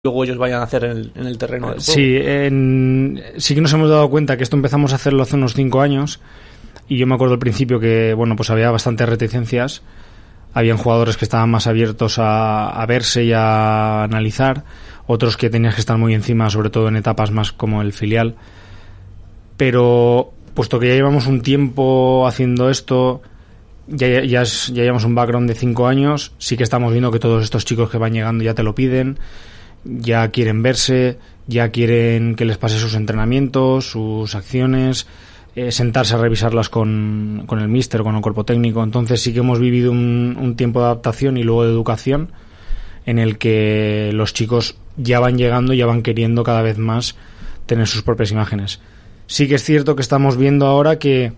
luego ellos vayan a hacer en el terreno del juego. Sí, sí que nos hemos dado cuenta que esto empezamos a hacerlo hace unos 5 años, y yo me acuerdo al principio que, bueno, pues había bastantes reticencias, habían jugadores que estaban más abiertos a verse y a analizar, otros que tenías que estar muy encima, sobre todo en etapas más como el filial, pero puesto que ya llevamos un tiempo haciendo esto, ya llevamos un background de 5 años, sí que estamos viendo que todos estos chicos que van llegando ya te lo piden, ya quieren verse, ya quieren que les pase sus entrenamientos, sus acciones, sentarse a revisarlas con el míster, con el cuerpo técnico. Entonces sí que hemos vivido un tiempo de adaptación y luego de educación en el que los chicos ya van llegando, ya van queriendo cada vez más tener sus propias imágenes. Sí que es cierto que estamos viendo ahora que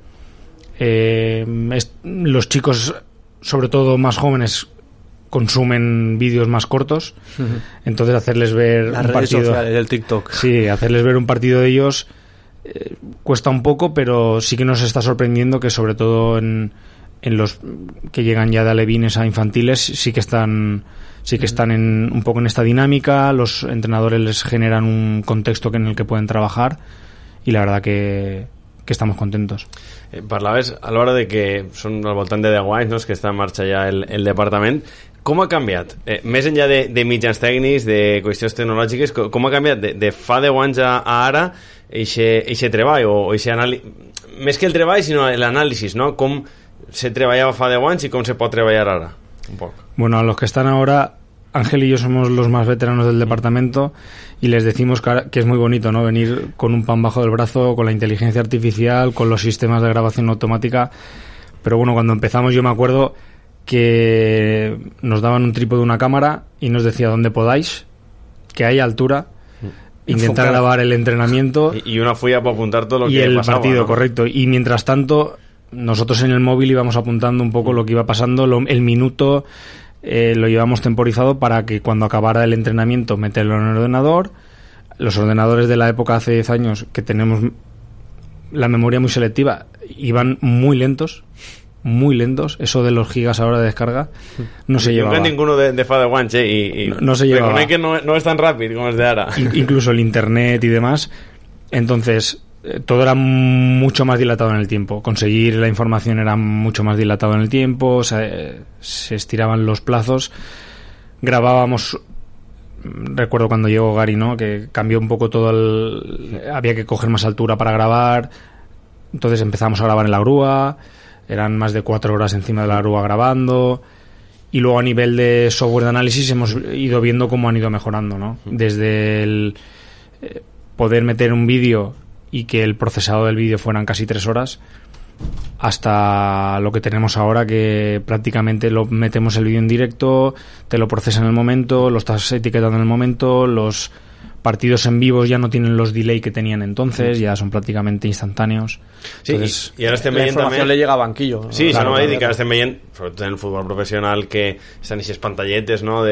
los chicos, sobre todo más jóvenes, consumen vídeos más cortos. Entonces hacerles ver las un redes partido sociales, el TikTok. Sí, hacerles ver un partido de ellos cuesta un poco, pero sí que nos está sorprendiendo que sobre todo en los que llegan ya de alevines a infantiles sí que están un poco en esta dinámica. Los entrenadores les generan un contexto en el que pueden trabajar, y la verdad que estamos contentos. Parlaves a l'hora de que són al voltant de 10 anys, no?, que està en marxa ja el departament. Com ha canviat? Més enllà de mitjans tècnics, de qüestions tecnològiques, com ha canviat de fa 10 anys a ara eixe treball, o eixe anàlisi? Més que el treball, sinó l'anàlisi, no? Com se treballava fa 10 anys i com se pot treballar ara? Un poc. Bueno, a los que están ahora, Ángel y yo somos los más veteranos del departamento, y les decimos que es muy bonito, ¿no?, venir con un pan bajo del brazo, con la inteligencia artificial, con los sistemas de grabación automática. Pero bueno, cuando empezamos yo me acuerdo que nos daban un trípode de una cámara y nos decía: donde podáis, que haya altura, intentar grabar el entrenamiento y una fulla para apuntar todo lo y que el pasaba, partido, ¿no? correcto. Y mientras tanto nosotros en el móvil íbamos apuntando un poco lo que iba pasando, el minuto. Lo llevamos temporizado para que cuando acabara el entrenamiento meterlo en el ordenador. Los ordenadores de la época, hace 10 años, que tenemos la memoria muy selectiva, iban muy lentos. Eso de los gigas ahora de descarga no se llevaba. No ninguno de fa 10 anys, y no se llevaba. Reconec que no es tan rápido como es de ahora. Incluso el internet y demás. Entonces todo era mucho más dilatado en el tiempo. Conseguir la información era mucho más dilatado en el tiempo, se estiraban los plazos. Grabábamos, recuerdo cuando llegó Gary, ¿no?, que cambió un poco todo había que coger más altura para grabar. Entonces empezamos a grabar en la grúa, eran más de 4 horas encima de la grúa grabando. Y luego a nivel de software de análisis hemos ido viendo cómo han ido mejorando, ¿no? Desde el poder meter un vídeo y que el procesado del vídeo fueran casi 3 horas, hasta lo que tenemos ahora, que prácticamente lo metemos el vídeo en directo, te lo procesa en el momento, lo estás etiquetando en el momento, los partidos en vivo ya no tienen los delay que tenían entonces, ya son prácticamente instantáneos. Sí, entonces, i ara estem la veient informació també... le llega a banquillo. Sí, claro, això no m'ha dit que ara estem veient, sobretot en el futbol professional, que estan aquestes pantalletes, no?,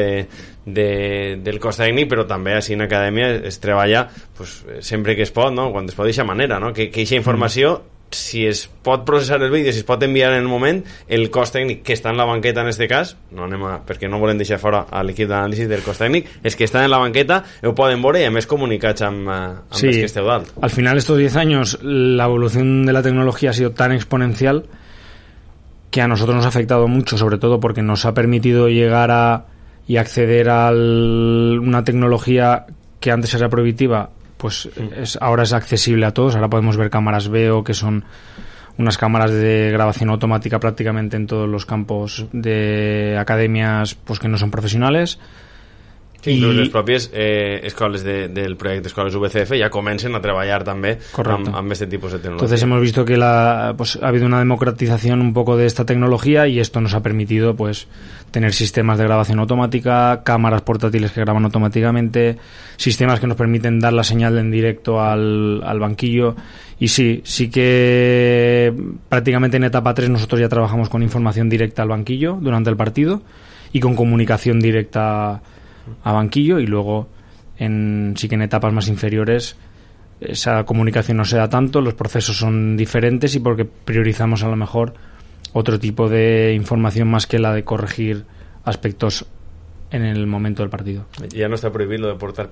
del cos tècnic, però també així en acadèmia es treballa pues, sempre que es pot, no?, quan es pot d'aquesta manera, no?, que aquesta informació, si es pot processar el vídeo, si es pot enviar en el moment, el cos tècnic que està en la banqueta en este cas, no anem perquè no volem deixar fora a l'equip d'anàlisi del cos tècnic, els que estan en la banqueta ho poden veure, i a més comunicats amb sí, els que esteu dalt. Al final, estos 10 años, la evolución de la tecnología ha sido tan exponencial que a nosotros nos ha afectado mucho, sobre todo porque nos ha permitido llegar y acceder a una tecnología que antes era prohibitiva, pues ahora es accesible a todos. Ahora podemos ver cámaras Veo, que son unas cámaras de grabación automática prácticamente en todos los campos de academias, pues que no son profesionales. Sí, inclús les pròpies escoles del projecte Escoles VCF ja comencen a treballar també amb este tipus de tecnología. Entonces hemos visto que pues, ha habido una democratización un poco de esta tecnología, y esto nos ha permitido pues tener sistemas de grabación automática, cámaras portátiles que graban automáticamente, sistemas que nos permiten dar la señal en directo al banquillo. Y sí que prácticamente en etapa 3 nosotros ya trabajamos con información directa al banquillo durante el partido y con comunicación directa a banquillo, y luego sí que en etapas más inferiores esa comunicación no se da tanto, los procesos son diferentes, y porque priorizamos a lo mejor otro tipo de información más que la de corregir aspectos en el momento del partido. Ya no está prohibido de portar